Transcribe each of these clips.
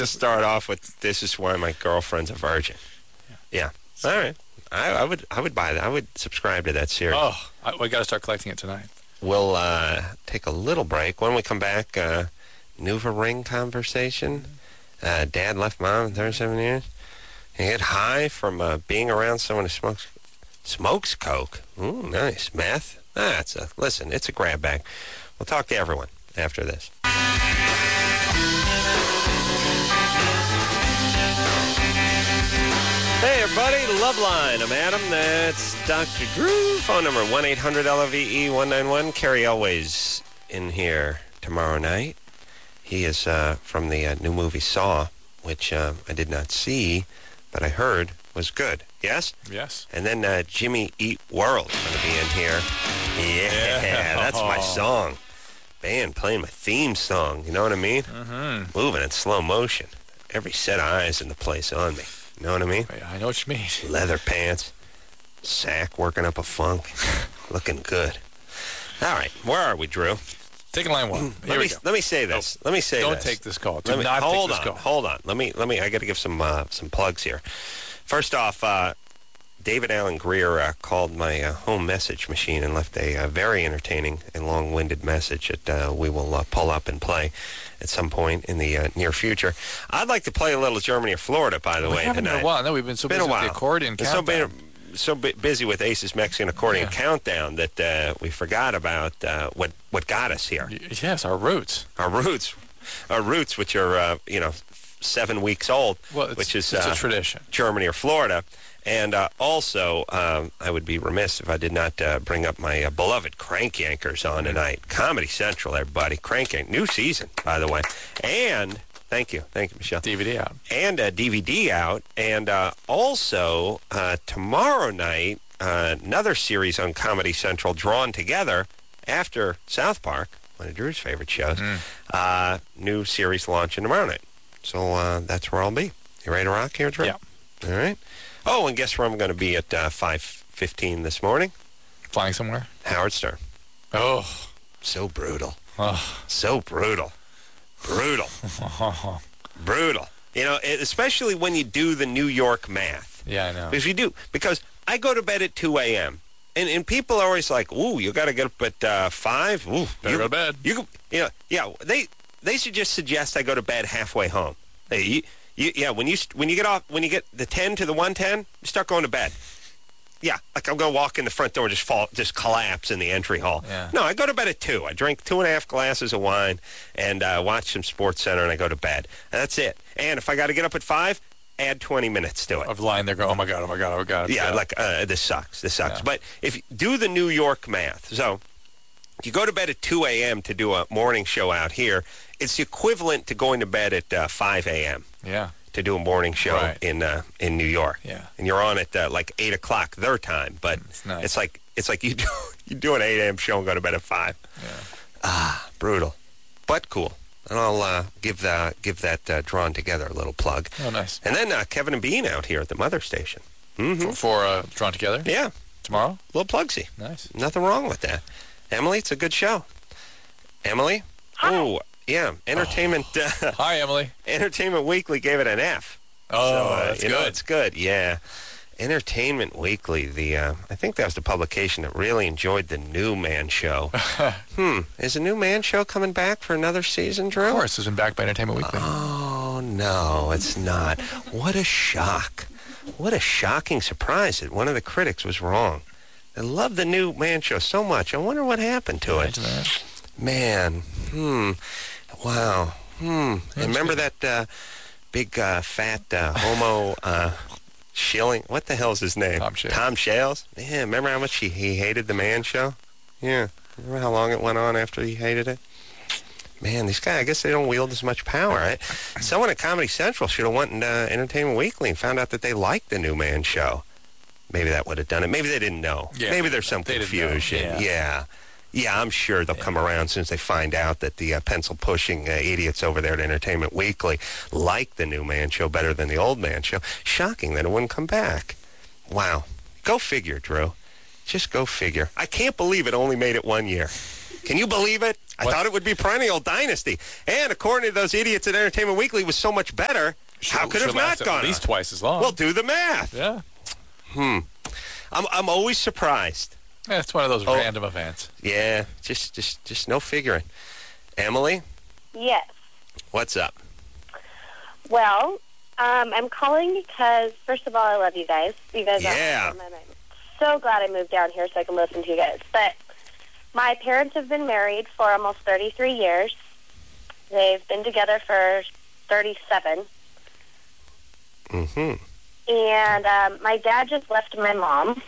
just start off with, "This is why my girlfriend's a virgin." Yeah. All right. I would buy that. I would subscribe to that series. Oh, we got to start collecting it tonight. We'll take a little break. When we come back, Nuva Ring conversation. Dad left Mom in 37 years. He get high from being around someone who smokes coke. Ooh, nice. Meth. Listen, it's a grab bag. We'll talk to everyone after this. Hey, everybody, the Love Line. I'm Adam. That's Dr. Drew. Phone number 1-800-LOVE-191. Kerry Elway's in here tomorrow night. He is from the new movie Saw, which I did not see, but I heard was good. Yes? Yes. And then Jimmy Eat World's going to be in here. Yeah, that's my song. Band playing my theme song. You know what I mean? Mm-hmm. Moving in slow motion. Every set of eyes in the place on me. You know what I mean? I know what you mean. Leather pants. Sack working up a funk. Looking good. All right. Where are we, Drew? Taking line one. Here we go. Let me say this. Let me say Don't this. take this call. Hold this call. Hold on. Let me. I got to give some plugs here. First off, David Allen Greer called my home message machine and left a very entertaining and long-winded message that we will pull up and play at some point in the near future. I'd like to play a little Germany or Florida, by the way, We haven't tonight. in a while. No, we've been so busy with the accordion countdown. So busy with Ace's Mexican Accordion Countdown that we forgot about what got us here. Yes, our roots. Our roots, which are 7 weeks old, which is it's a tradition. Germany or Florida. And also, I would be remiss if I did not bring up my beloved Crank Yankers on tonight. Comedy Central, everybody. Crank Yank, new season, by the way. And thank you, Michelle. DVD out. And DVD out. And also, tomorrow night, another series on Comedy Central drawn together after South Park, one of Drew's favorite shows. New series launching tomorrow night. So that's where I'll be. You ready to rock here, Drew? Yeah. All right. Oh, and guess where I'm going to be at 5:15 this morning? Flying somewhere? Howard Stern. Oh. So brutal. Oh. So brutal. Brutal. Brutal. Especially when you do the New York math. Yeah, I know. Because I go to bed at 2 a.m. And people are always like, ooh, you got to get up at 5? Ooh, better go to bed. They should just suggest I go to bed halfway home. When you get the 10 to the 110, you start going to bed. Yeah, like I'm going to walk in the front door, just collapse in the entry hall. Yeah. No, I go to bed at 2. I drink 2.5 glasses of wine and watch some Sports Center, and I go to bed. And that's it. And if I got to get up at 5, add 20 minutes to it. Of lying there going, oh my God. Yeah, this sucks. Yeah. But if you do the New York math, so you go to bed at 2 a.m. to do a morning show out here, it's the equivalent to going to bed at 5 a.m. Yeah. To do a morning show in New York. Yeah. And you're on at like 8 o'clock their time, but it's nice. It's like you do an 8 a.m. show and go to bed at 5. Yeah. Brutal, but cool. And I'll give that drawn together a little plug. Oh, nice. And then Kevin and Bean out here at the Mother Station. Mm-hmm. For Drawn Together? Yeah. Tomorrow? Little plugsy. Nice. Nothing wrong with that. Emily, it's a good show. Emily? Oh, yeah. Entertainment. Hi, Emily. Entertainment Weekly gave it an F. Oh, that's good. It's good, yeah. Entertainment Weekly, I think that was the publication that really enjoyed the New Man Show. Is the New Man Show coming back for another season, Drew? Of course, it's been backed by Entertainment Weekly. Oh, no, it's not. What a shock. What a shocking surprise that one of the critics was wrong. I love the New Man Show so much. I wonder what happened to it. That. Man, wow. And remember that big, fat, homo... Schilling, what the hell's his name? Tom Shales. Yeah, remember how much he hated the Man Show? Yeah, remember how long it went on after he hated it? Man, these guys, I guess they don't wield as much power, right? Someone at Comedy Central should have went into Entertainment Weekly and found out that they liked the New Man Show. Maybe that would have done it. Maybe they didn't know. Yeah, maybe there's some confusion. Yeah, I'm sure they'll come around as soon as they find out that the pencil-pushing idiots over there at Entertainment Weekly like the New Man Show better than the Old Man Show. Shocking that it wouldn't come back. Wow. Go figure, Drew. Just go figure. I can't believe it only made it 1 year. Can you believe it? I thought it would be perennial dynasty. And according to those idiots at Entertainment Weekly, it was so much better. How could it have not gone at least on? twice as long? Well, do the math. Yeah. I'm always surprised. Yeah, it's one of those random events. Yeah, just no figuring. Emily, Yes. what's up? Well, I'm calling because, first of all, I love you guys. You guys Yeah. are awesome, and I'm so glad I moved down here so I can listen to you guys. But my parents have been married for almost 33 years. They've been together for 37. Mm-hmm. And my dad just left my mom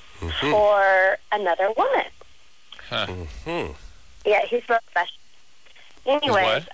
for another woman. Huh. Mm-hmm. Yeah, he's real special. Anyways,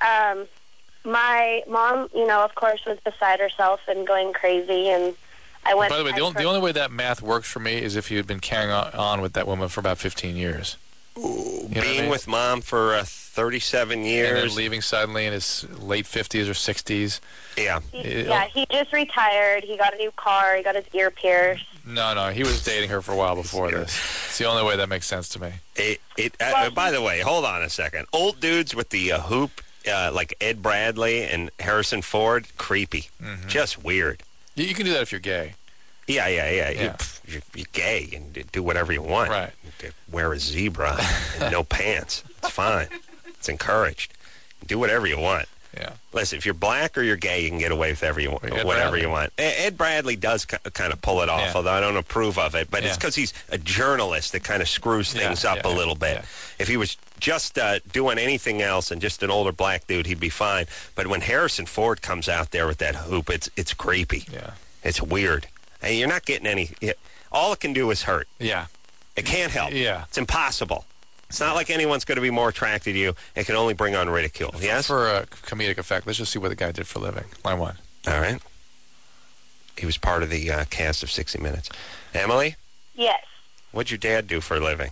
my mom, of course, was beside herself and going crazy, and I went... By the way, the only way that math works for me is if you had been carrying on with that woman for about 15 years. Being with mom for 37 years. And then leaving suddenly in his late 50s or 60s. Yeah. He just retired. He got a new car. He got his ear pierced. No, he was dating her for a while before this. It's the only way that makes sense to me. By the way, hold on a second. Old dudes with the hoop, like Ed Bradley and Harrison Ford, creepy. Just weird. You can do that if you're gay. Yeah. Yeah. You're gay and do whatever you want. Right. Wear a zebra and no pants. It's fine. It's encouraged. Do whatever you want. Yeah. Listen, if you're black or you're gay, you can get away with whatever Bradley. you want. Ed Bradley does kind of pull it off, although I don't approve of it. But it's because he's a journalist that kind of screws things up a little bit. Yeah. If he was just doing anything else and just an older black dude, he'd be fine. But when Harrison Ford comes out there with that hoop, it's creepy. Yeah. It's weird. And you're not getting any... All it can do is hurt. Yeah. It can't help. Yeah. It's impossible. It's not like anyone's going to be more attracted to you. It can only bring on ridicule. Yes? For a comedic effect, let's just see what the guy did for a living. Line one. All right. He was part of the cast of 60 Minutes. Emily, Yes. what'd your dad do for a living?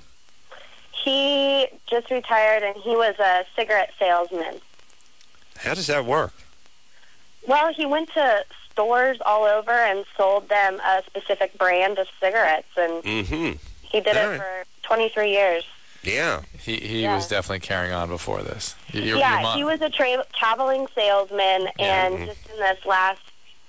He just retired, and he was a cigarette salesman. How does that work? Well, he went to stores all over and sold them a specific brand of cigarettes, and Mm-hmm. he did All it right. for 23 years. Yeah. He was definitely carrying on before this. Your Yeah, mom- he was a traveling salesman, Yeah. and just in this last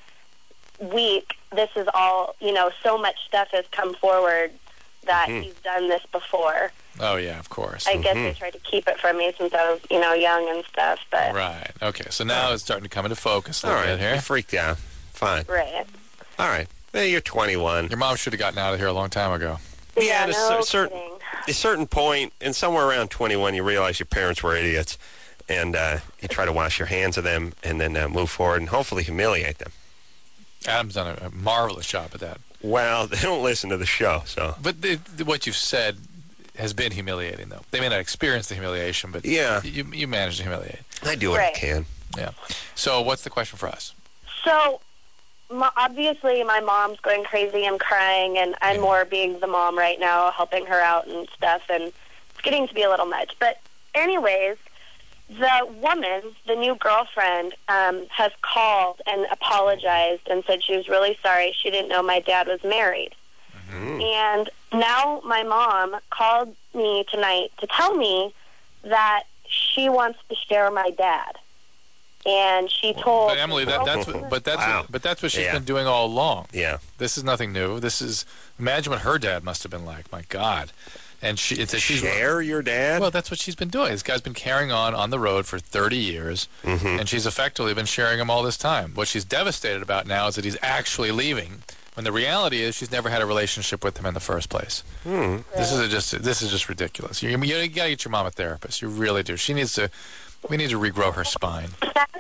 week, this is all, so much stuff has come forward that he's done this before. Oh, yeah, of course. I guess they tried to keep it from me since I was, young and stuff, but... Right. Okay, so now it's starting to come into focus a All little right. bit You here. freaked out. Fine. Right. All right. Well, you're 21. Your mom should have gotten out of here a long time ago. Yeah, at a no certain kidding. a certain point, and somewhere around 21, you realize your parents were idiots, and you try to wash your hands of them, and then move forward, and hopefully humiliate them. Adam's done a marvelous job at that. Well, they don't listen to the show, so... But what you've said has been humiliating, though. They may not experience the humiliation, but Yeah. you managed to humiliate. I do what I Right. can. Yeah. So what's the question for us? So, obviously, my mom's going crazy and crying, and I'm more being the mom right now, helping her out and stuff, and it's getting to be a little much. But anyways, the woman, the new girlfriend, has called and apologized and said she was really sorry. She didn't know my dad was married. And now my mom called me tonight to tell me that she wants to share my dad. And she told... But Emily, that's what she's Yeah. been doing all along. Yeah. This is nothing new. Imagine what her dad must have been like. My God. And she's Share your dad? Well, that's what she's been doing. This guy's been carrying on the road for 30 years, and she's effectively been sharing him all this time. What she's devastated about now is that he's actually leaving, when the reality is she's never had a relationship with him in the first place. This is just ridiculous. You got to get your mom a therapist. You really do. We need to regrow her spine.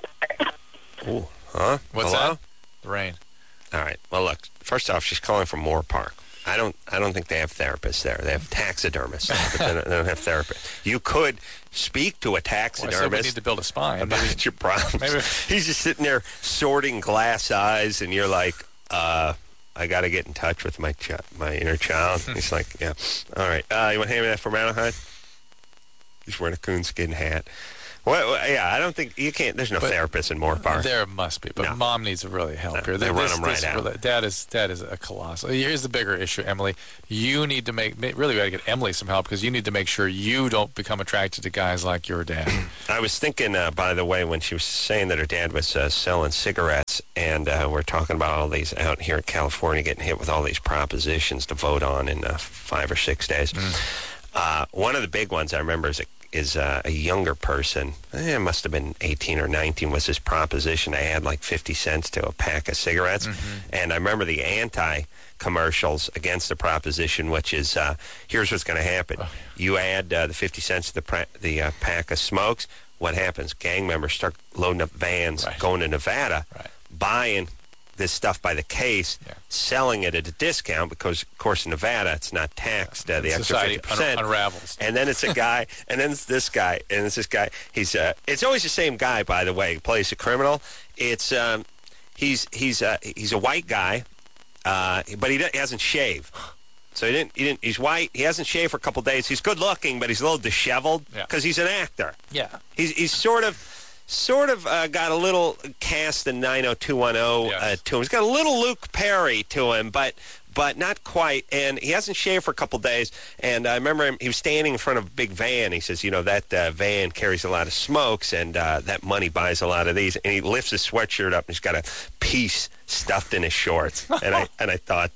Ooh. Huh? What's Hello? that? The rain. All right. Well, look. First off, she's calling from Moore Park. I don't think they have therapists there. They have taxidermists, but they don't have therapists. You could speak to a Well, I said we taxidermist need to build a spine. about your problems. maybe- He's just sitting there sorting glass eyes, and you're like, I got to get in touch with my inner child. He's like, yeah. All right. You want to hand me that formaldehyde? He's wearing a coonskin hat. Yeah, I don't think you can't. There's no therapist in Moore Park. There must be, but No. Mom needs to really help here. They run 'em right out. Dad is a colossal. Here's the bigger issue, Emily. You need to really got to get Emily some help because you need to make sure you don't become attracted to guys like your dad. I was thinking, by the way, when she was saying that her dad was selling cigarettes, and we're talking about all these out here in California getting hit with all these propositions to vote on in 5 or 6 days. One of the big ones I remember is a younger person. It must have been 18 or 19 was this proposition. I had like 50 cents to a pack of cigarettes. And I remember the anti-commercials against the proposition, which is, here's what's going to happen. You add the 50 cents to the pack of smokes. What happens? Gang members start loading up vans, going to Nevada, buying this stuff by the case, selling it at a discount because, of course, in Nevada it's not taxed. The extra 50% unravels. And then it's a guy, and then it's this guy, and it's this guy. It's always the same guy, by the way. He plays a criminal. It's he's a white guy, but he hasn't shaved. So he's white. He hasn't shaved for a couple days. He's good looking, but he's a little disheveled because he's an actor. Yeah, he's sort of got a little cast in 90210 to him. He's got a little Luke Perry to him, but not quite. And he hasn't shaved for a couple days. And I remember him, he was standing in front of a big van. He says, that van carries a lot of smokes, and that money buys a lot of these. And he lifts his sweatshirt up, and he's got a piece stuffed in his shorts. And I thought,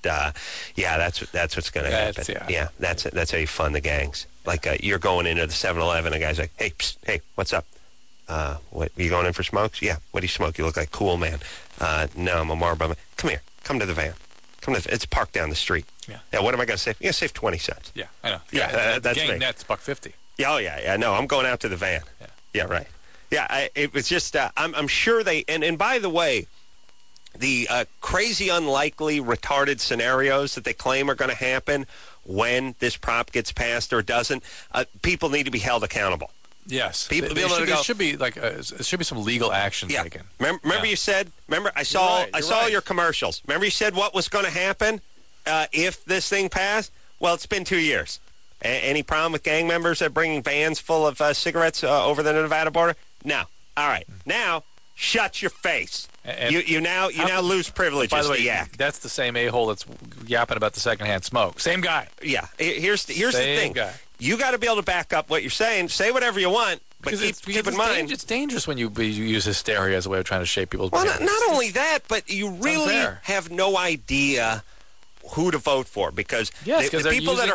that's what's going to happen. That's how you fund the gangs. Like you're going into the 7-Eleven, and the guy's like, hey, what's up? What, you going in for smokes? Yeah. What do you smoke? You look like Cool Man. No, I'm a Marlboro man. Come here. Come to the van. It's parked down the street. Yeah. What am I going to save? You're going to save 20 cents. Yeah, I know. That's gang me. net's $1.50. Yeah, yeah. No, I'm going out to the van. Yeah, right. Yeah, it was just, I'm sure they, and by the way, the crazy, unlikely, retarded scenarios that they claim are going to happen when this prop gets passed or doesn't, people need to be held accountable. Yes, there should be some legal action taken. Remember you said. Remember I saw your commercials. Remember you said what was going to happen if this thing passed. Well, it's been 2 years. Any problem with gang members that bringing vans full of cigarettes over the Nevada border? No. All right. Now shut your face. And you now lose privileges. By the way, yak. That's the same a-hole that's yapping about the secondhand smoke. Same guy. Yeah. Here's the thing. Guy. You got to be able to back up what you're saying. Say whatever you want, but keep in mind. It's dangerous when you use hysteria as a way of trying to shape people's behavior. Well, not only that, but you really have no idea who to vote for because the people that are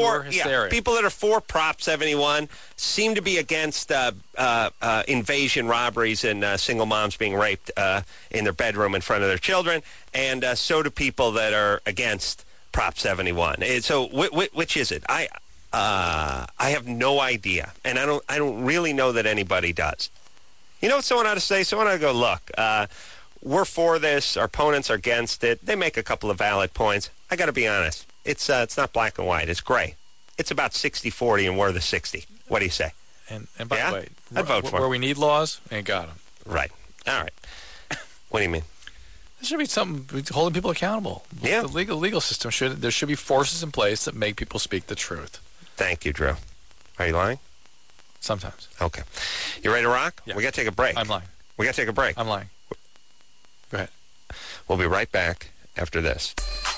for Prop 71 seem to be against invasion robberies and single moms being raped in their bedroom in front of their children, and so do people that are against Prop 71. And so which is it? I have no idea, and I don't really know that anybody does. You know what someone ought to say? Someone ought to go, look, we're for this. Our opponents are against it. They make a couple of valid points. I got to be honest. It's not black and white. It's gray. It's about 60-40, and we're the 60. What do you say? And by the way, I'd vote for where we need laws, ain't got them. Right. All right. What do you mean? There should be something holding people accountable. Yeah. The legal system there should be forces in place that make people speak the truth. Thank you, Drew. Are you lying? Sometimes. Okay. You ready to rock? Yeah. We got to take a break. I'm lying. We got to take a break. I'm lying. Go ahead. We'll be right back after this.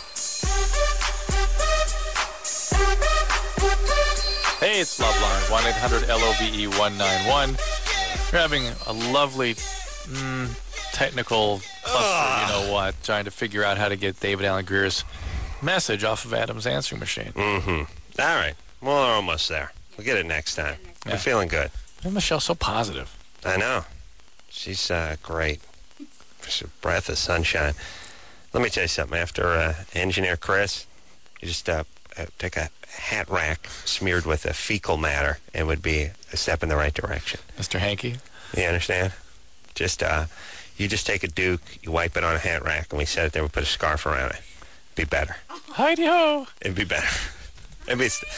Hey, it's Loveline, 1-800-LOVE-191. You're having a lovely technical cluster, you know what, trying to figure out how to get David Alan Greer's message off of Adam's answering machine. Mm-hmm. All right. Well, we're almost there. We'll get it next time. I'm feeling good. And Michelle's so positive. I know. She's great. She's a breath of sunshine. Let me tell you something. After Engineer Chris, you just take a hat rack smeared with a fecal matter and would be a step in the right direction. Mr. Hankey? You understand? You just take a Duke, you wipe it on a hat rack, and we set it there, we put a scarf around it. It'd be better. Heidi-ho! It'd be better. It'd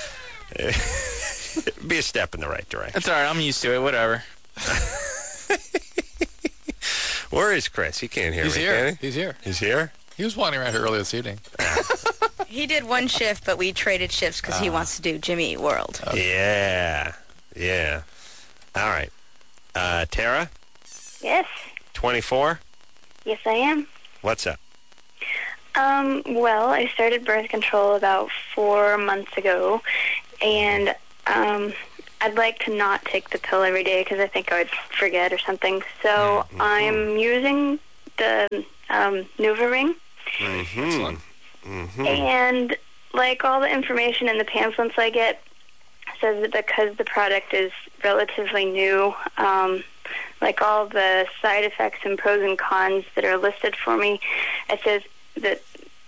be a step in the right direction. That's all right. I'm used to it. Whatever. Where is Chris? He can't hear me. He's here. He's here? He was wandering around here earlier this evening. He did one shift, but we traded shifts because he wants to do Jimmy Eat World. Yeah. All right. Tara, Yes. 24. Yes, I am. What's up? Well, I started birth control about 4 months ago, and I'd like to not take the pill every day because I think I would forget or something. So I'm using the NuvaRing, Excellent. and like all the information in the pamphlets I get says that because the product is relatively new, like all the side effects and pros and cons that are listed for me, it says that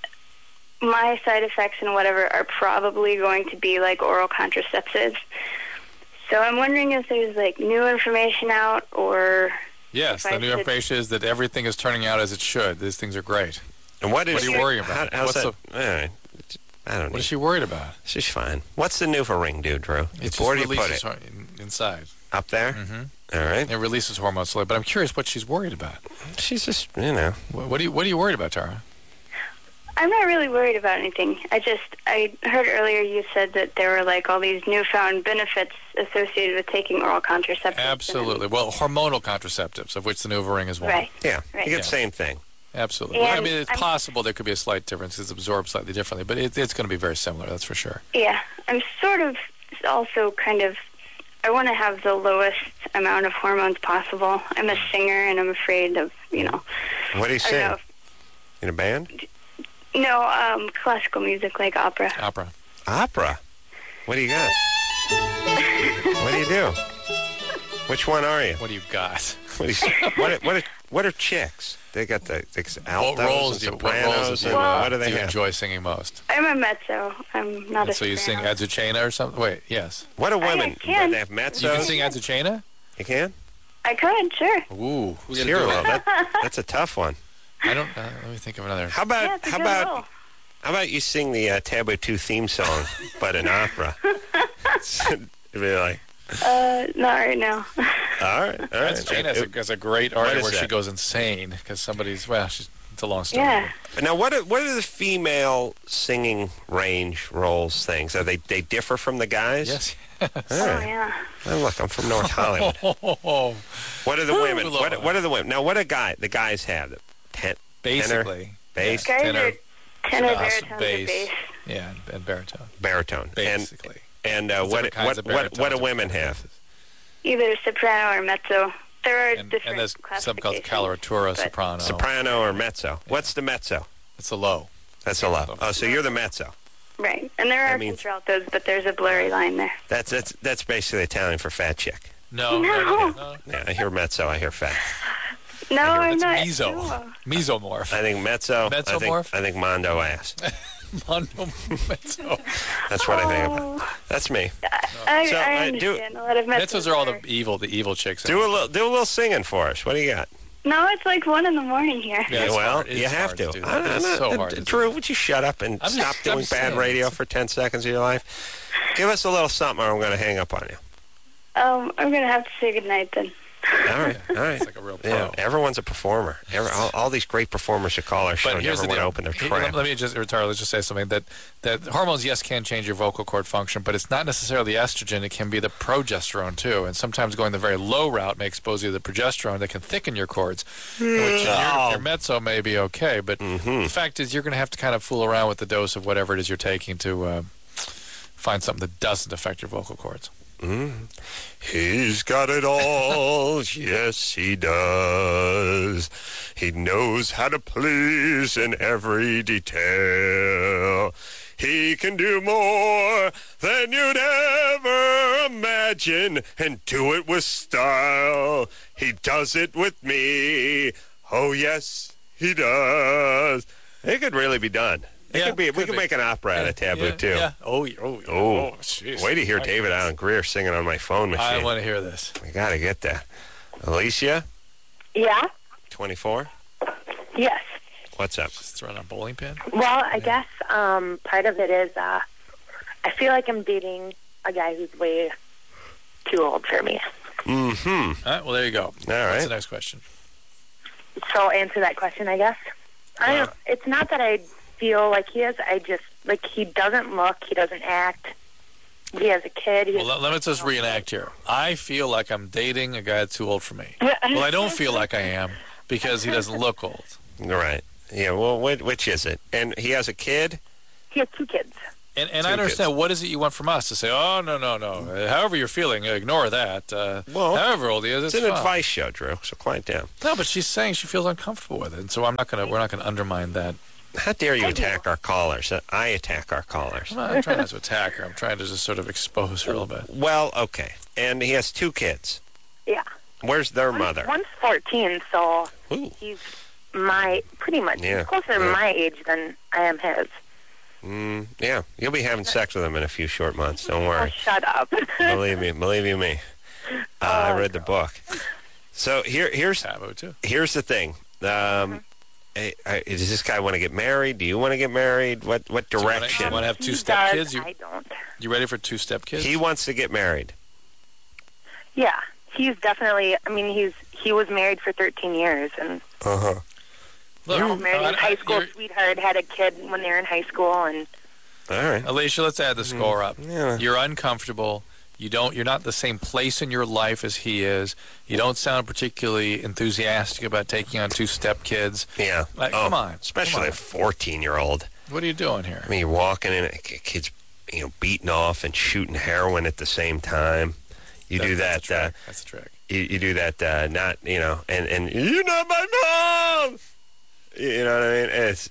my side effects and whatever are probably going to be like oral contraceptives. So I'm wondering if there's like new information out, or Yes, if the I new should- information is that everything is turning out as it should. These things are great. And what What are you worrying about? How's What's that? All right. I don't know. What is she worried about? She's fine. What's the NuvaRing do, Drew? It just Where do you put releases it? inside. Up there? All right. It releases hormones slowly. But I'm curious what she's worried about. She's just, you know. What are you worried about, Tara? I'm not really worried about anything. I heard earlier you said that there were like all these newfound benefits associated with taking oral contraceptives. Absolutely. Well, hormonal contraceptives, of which the NuvaRing is one. Right. Yeah. Right. You get Yeah. the same thing. Absolutely. And Well, I mean, it's I'm- possible there could be a slight difference. It's absorbed slightly differently, but it's going to be very similar, that's for sure. Yeah. I'm sort of also kind of, I want to have the lowest amount of hormones possible. I'm a singer and I'm afraid of, What do you I don't sing? know. In a band? No, classical music like opera. Opera. Opera. What do you got? What do you do? Which one are you? What do you got? What are chicks? They got the altos What roles and do you, sopranos and Well- what do they do you have? enjoy singing most? I'm a mezzo. I'm not And a so you sing soprano. Azucena or something? Wait, yes. What do women? can. They have mezzos. You can sing Azucena? You can? I could, sure. Ooh. We gotta do Zero. it. That's a tough one. I don't, let me think of another. How Yeah, about it's a how good about role. how about you sing the Taboo 2 theme song, but in opera? It'd be like, Not right now. all right. Azucena has a great art is where she that? goes insane because somebody's, it's a long story. Yeah. Now, what are the female singing range roles things? Are they differ from the guys? Yes. All Oh, right. yeah. Well, look, I'm from North Hollywood. Oh, What are the women? Ooh, What are the women? Now, what do the guys have? Tenor, basically. bass, Guys Tenor, are tenor, bass, baritone, or bass. bass. Yeah, and baritone. baritone, Basically. and There's what different kinds of what do baritones women and have? Either soprano or mezzo. There are And different there's something called classifications, coloratura but- soprano. Soprano or mezzo? What's the mezzo? It's a low. That's a low. Oh, so you're the mezzo. Right. And there are means- contraltos, but there's a blurry line there. That's basically Italian for fat chick. No. No. Yeah, I hear mezzo. I hear fat. No, I'm That's not. meso. No. Mesomorph. I think mezzo. Mezzomorph? I think mondo ass. Mondo mezzo. That's what I think about. That's me. I So, understand a lot of mezzos. Mezzos are all the evil chicks. Do a little singing for us. What do you got? No, it's like 1 in the morning here. Yeah, it's well, hard. It you is have hard to. do that. It is so hard to do Drew, that. would you shut up and I'm stop just- doing I'm bad saying, radio it's- for 10 seconds of your life? Give us a little something or I'm going to hang up on you. I'm going to have to say goodnight then. All right, all right. It's like a real pro. Yeah, everyone's a performer. All these great performers should call our show But and here's never the want to deal. open their trap. Let me just retire. Let's just say something that hormones, yes, can change your vocal cord function, but it's not necessarily estrogen. It can be the progesterone too. And sometimes going the very low route may expose you to the progesterone that can thicken your cords. Which your mezzo may be okay, but the fact is you're going to have to kind of fool around with the dose of whatever it is you're taking to find something that doesn't affect your vocal cords. He's got it all, yes he does. He knows how to please in every detail. He can do more than you'd ever imagine and do it with style. He does it with me. Oh, yes, he does. It could really be done. It Yeah, could be. We could could be. make an opera out of Taboo, Yeah, too. yeah. Oh, jeez. Wait to hear David Allen Greer singing on my phone machine. I want to hear this. We got to get that. Alicia, Yeah? 24. Yes. What's up? Just throw it on a bowling pin. Well, I guess part of it is I feel like I'm dating a guy who's way too old for me. Mm-hmm. All right, well, there you go. All What's right. the next question? So answer that question, I guess. It's not that I feel like he is. I just, like, he doesn't look, he doesn't act He has a kid. Well, let me just reenact here. I feel like I'm dating a guy that's too old for me. Well, I don't feel like I am because he doesn't look old. Right. Yeah, well, which is it? And he has a kid? He has 2 kids. And I understand, what is it you want from us? To say, oh, no. However you're feeling, ignore that. However old he is, it's an fine. advice show, Drew, so quiet down. No, but she's saying she feels uncomfortable with it, and so we're not gonna undermine that. How dare you attack our callers? I attack our callers. I'm trying not to attack her. I'm trying to just sort of expose her a little bit. Well, okay. And he has 2 kids. Yeah. Where's their mother? One's 14, so Ooh. he's pretty much Yeah. he's closer to my age than I am his. Yeah, you'll be having sex with him in a few short months. Don't Oh, worry. shut up. Believe you me. I read the book. So here's Taboo, too. the thing. Does this guy want to get married? Do you want to get married? What direction? You want to have He 2-step does, kids? I don't. You ready for 2-step kids? He wants to get married. Yeah, he's definitely. I mean, he was married for 13 years and Look, married his high school sweetheart, had a kid when they were in high school, and All right. Alicia, let's add the score up. Yeah. You're uncomfortable. You're not the same place in your life as he is. You don't sound particularly enthusiastic about taking on 2-step kids. Yeah. Come on. Especially a 14-year-old. What are you doing here? I mean, you're walking in, a kid's beating off and shooting heroin at the same time. You do that. That's a trick. You do that. Not and you're not my mom. You know what I mean? It's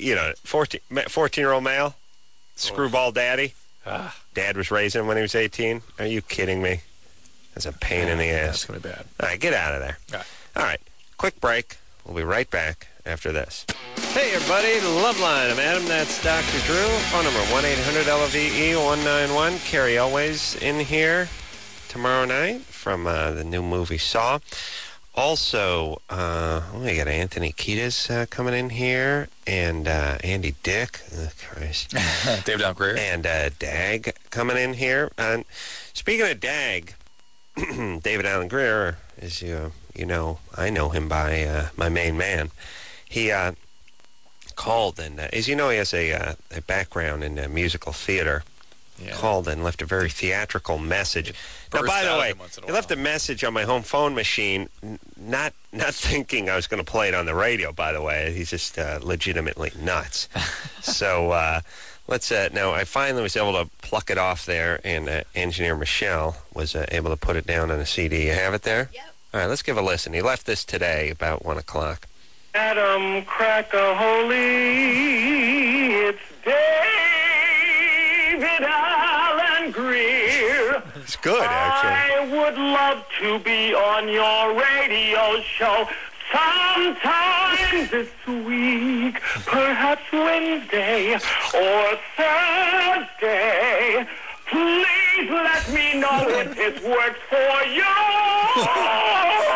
14-year-old male, screwball daddy. Dad was raising him when he was 18. Are you kidding me? That's a pain in the ass. That's going to be bad. All right, get out of there. All right, quick break. We'll be right back after this. Hey, everybody, the Love Line. I'm Adam. That's Dr. Drew. Phone number 1-800-LOVE-191. Carrie Elway's in here tomorrow night from the new movie Saw. Also, we got Anthony Kiedis coming in here, and Andy Dick, Christ, David Allen Greer, and Dag coming in here. And speaking of Dag, David Allen Greer, as I know him by my main man. He called, and as you know, he has a background in musical theater. Yeah. Called and left a very theatrical message. Now, by the way, he left a message on my home phone machine, not thinking I was going to play it on the radio, by the way. He's just legitimately nuts. So let's now, I finally was able to pluck it off there, and engineer Michelle was able to put it down on a CD. You have it there? Yep. All right, let's give a listen. He left this today about 1 o'clock. Adam Crack-a-Holy, it's David Allen Greer. It's good, actually. I would love to be on your radio show sometime this week, perhaps Wednesday or Thursday. Please let me know if this works for you.